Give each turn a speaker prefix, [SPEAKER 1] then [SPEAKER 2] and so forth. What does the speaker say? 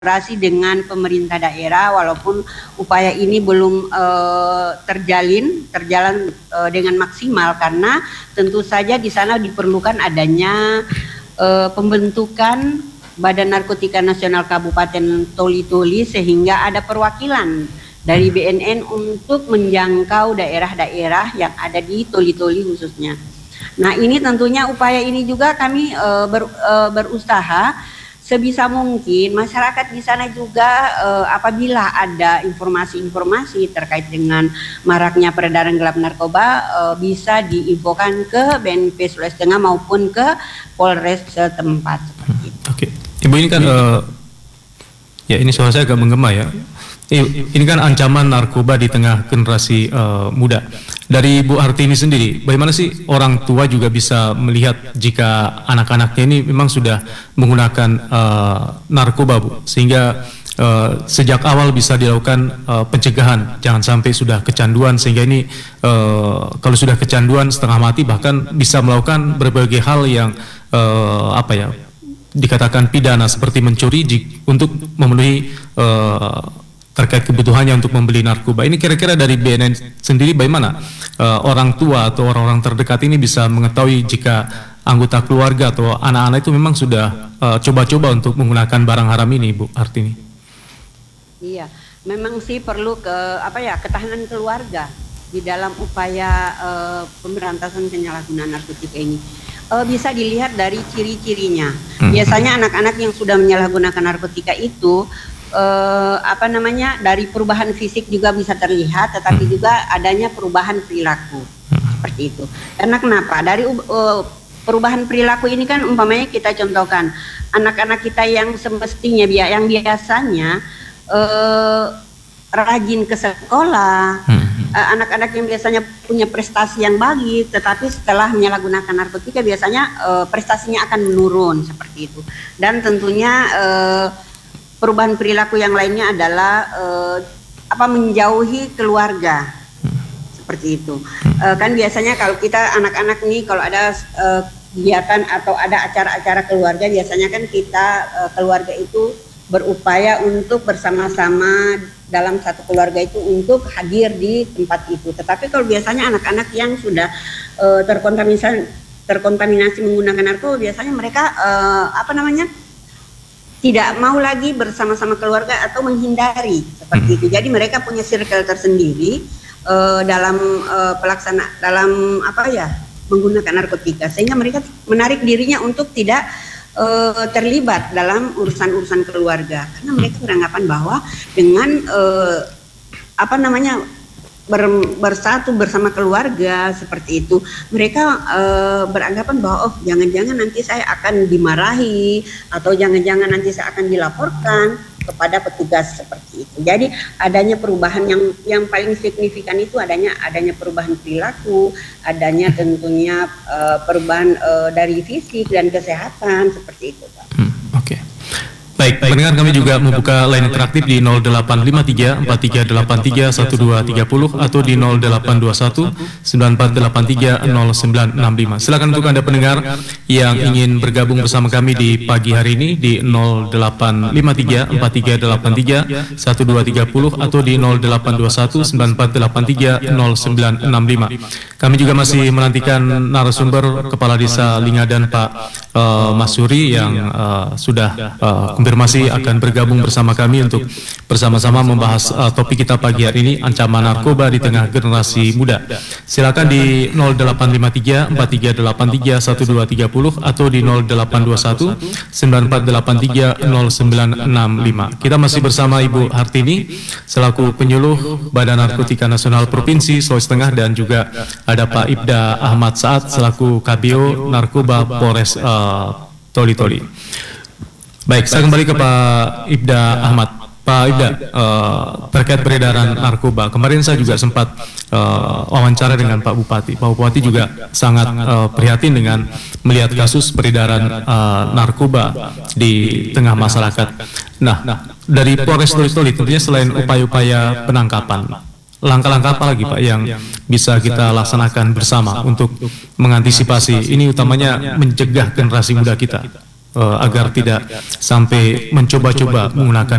[SPEAKER 1] kolaborasi dengan pemerintah daerah, walaupun upaya ini belum terjalan dengan maksimal, karena tentu saja di sana diperlukan adanya pembentukan Badan Narkotika Nasional Kabupaten Toli-Toli, sehingga ada perwakilan dari BNN untuk menjangkau daerah-daerah yang ada di Toli-Toli khususnya. Nah, ini tentunya upaya ini juga kami berusaha sebisa mungkin masyarakat di sana juga apabila ada informasi-informasi terkait dengan maraknya peredaran gelap narkoba bisa diinfokan ke BNP Sulawesi Tengah maupun ke Polres setempat.
[SPEAKER 2] Oke, Ibu ini kan ya ini suara saya agak menggema ya. Ini kan ancaman narkoba di tengah generasi muda. Dari Bu Hartini sendiri, bagaimana sih orang tua juga bisa melihat jika anak-anaknya ini memang sudah menggunakan narkoba, Bu, sehingga sejak awal bisa dilakukan pencegahan, jangan sampai sudah kecanduan, sehingga ini kalau sudah kecanduan setengah mati bahkan bisa melakukan berbagai hal yang dikatakan pidana seperti mencuri untuk memenuhi terkait kebutuhannya untuk membeli narkoba. Ini kira-kira dari BNN sendiri bagaimana orang tua atau orang-orang terdekat ini bisa mengetahui jika anggota keluarga atau anak-anak itu memang sudah coba-coba untuk menggunakan barang haram ini, Bu Hartini?
[SPEAKER 1] Iya, memang sih perlu ketahanan keluarga di dalam upaya pemberantasan penyalahgunaan narkotika ini. Bisa dilihat dari ciri-cirinya. Biasanya anak-anak yang sudah menyalahgunakan narkotika itu dari perubahan fisik juga bisa terlihat, tetapi juga adanya perubahan perilaku seperti itu. Karena kenapa? Dari perubahan perilaku ini kan umpamanya kita contohkan anak-anak kita yang semestinya yang biasanya rajin ke sekolah, anak-anak yang biasanya punya prestasi yang baik, tetapi setelah menyalahgunakan narkotika biasanya prestasinya akan menurun seperti itu. Dan tentunya perubahan perilaku yang lainnya adalah menjauhi keluarga seperti itu. Kan biasanya kalau kita anak-anak nih kalau ada kegiatan atau ada acara-acara keluarga, biasanya kan kita keluarga itu berupaya untuk bersama-sama dalam satu keluarga itu untuk hadir di tempat itu. Tetapi kalau biasanya anak-anak yang sudah terkontaminasi menggunakan narkoba, biasanya mereka tidak mau lagi bersama-sama keluarga atau menghindari seperti itu. Jadi mereka punya circle tersendiri dalam menggunakan narkotika, sehingga mereka menarik dirinya untuk tidak terlibat dalam urusan-urusan keluarga, karena mereka beranggapan bahwa dengan bersatu bersama keluarga seperti itu, mereka beranggapan bahwa oh jangan-jangan nanti saya akan dimarahi atau jangan-jangan nanti saya akan dilaporkan kepada petugas seperti itu. Jadi adanya perubahan yang paling signifikan itu adanya perubahan perilaku, adanya tentunya perubahan dari fisik dan kesehatan seperti itu, Pak.
[SPEAKER 2] Oke. Baik, pendengar, kami juga membuka line interaktif di 0853 4383 1230 atau di 0821 9483 0965. Silakan untuk Anda pendengar yang ingin bergabung bersama kami di pagi hari ini di 0853 4383 1230 atau di 0821 9483 0965. Kami juga masih menantikan narasumber Kepala Desa Lingadan Pak Mas Suri yang sudah konfirmasi akan bergabung bersama kami untuk bersama-sama membahas topik kita pagi hari ini, ancaman narkoba di tengah generasi muda. Silakan di 0853 4383 1230 atau di 0821 9483 0965. Kita masih bersama Ibu Hartini selaku penyuluh Badan Narkotika Nasional Provinsi Sulawesi Tengah, dan juga ada Pak Ibda Ahmad Saad selaku Kabio Narkoba Polres Toli-Toli. Baik, saya kembali ke Pak Ibda Ahmad. Pak Ibda, terkait peredaran narkoba, kemarin saya juga sempat wawancara dengan Pak Bupati. Pak Bupati juga sangat prihatin dengan melihat kasus peredaran narkoba di tengah masyarakat. Nah, dari Polres Toli-Toli tentunya selain upaya-upaya penangkapan, langkah-langkah apa lagi Pak yang bisa kita laksanakan bersama untuk mengantisipasi ini, utamanya mencegah generasi muda kita? agar tidak sampai mencoba-coba menggunakan